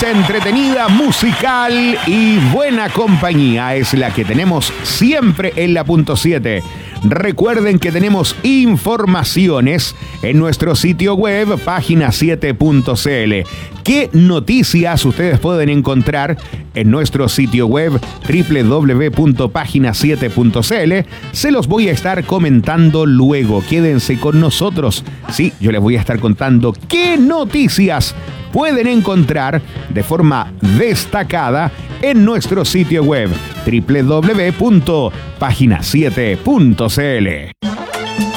entretenida, musical y buena compañía es la que tenemos siempre en la punto 7. Recuerden que tenemos informaciones en nuestro sitio web, página7.cl. ¿Qué noticias ustedes pueden encontrar en nuestro sitio web www.página7.cl? Se los voy a estar comentando luego. Quédense con nosotros. Sí, yo les voy a estar contando qué noticias pueden encontrar de forma destacada en nuestro sitio web www.página7.cl.